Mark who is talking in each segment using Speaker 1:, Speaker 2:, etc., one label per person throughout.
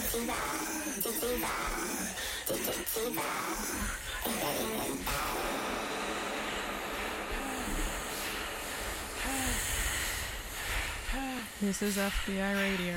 Speaker 1: This is FBI Radio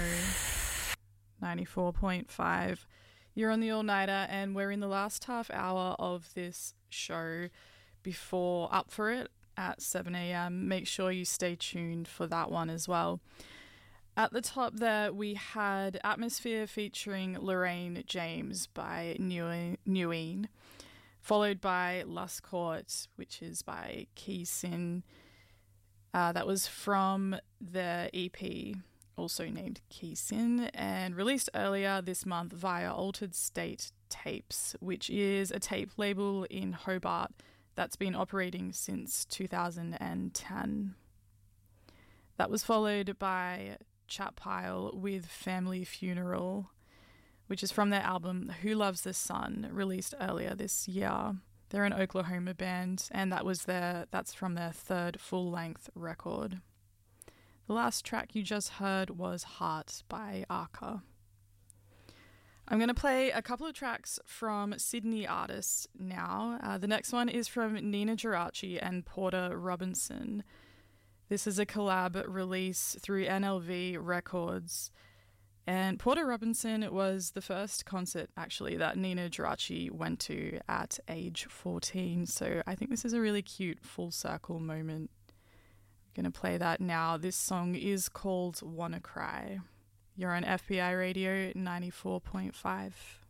Speaker 1: 94.5. You're on the all-nighter and we're in the last half hour of this show before Up For It at 7 a.m. Make sure you stay tuned for that one as well. At the top there we had Atmosphere featuring Lorraine James by Nguyen, followed by Lust Court, which is by Key Sin. That was from the EP, also named Key Sin, and released earlier this month via Altered State Tapes, which is a tape label in Hobart that's been operating since 2010. That was followed by Chat Pile with Family Funeral, which is from their album Who Loves the Sun, released earlier this year. They're an Oklahoma band, and that's from their third full-length record. The last track you just heard was Heart by Arca. I'm going to play a couple of tracks from Sydney artists now. The next one is from Nina Geraci and Porter Robinson. This is a collab release through NLV Records. And Porter Robinson was the first concert, actually, that Nina Geraci went to at age 14. So I think this is a really cute full circle moment. I'm going to play that now. This song is called Wanna Cry. You're on FBI Radio 94.5.